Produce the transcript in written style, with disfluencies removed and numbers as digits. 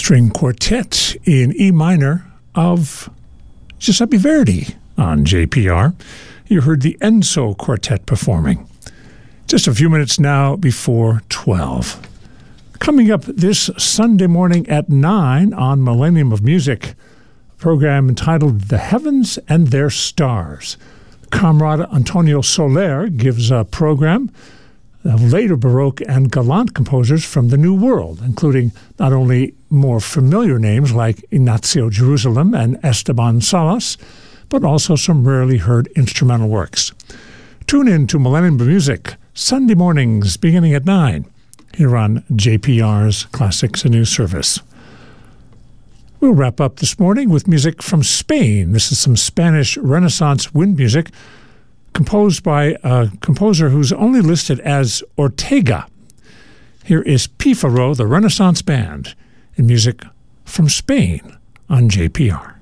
string quartet in E minor of Giuseppe Verdi on JPR. You heard the Enzo Quartet performing. Just a few minutes now before 12. Coming up this Sunday morning at 9 on Millennium of Music, a program entitled The Heavens and Their Stars. Comrade Antonio Soler gives a program of later Baroque and Galant composers from the New World, including not only more familiar names like Ignacio Jerusalem and Esteban Salas, but also some rarely heard instrumental works. Tune in to Millennium of Music Sunday mornings beginning at 9 here on JPR's Classics and News Service. We'll wrap up this morning with music from Spain. This is some Spanish Renaissance wind music composed by a composer who's only listed as Ortega. Here is Pífaro, the Renaissance Band, in music from Spain on JPR.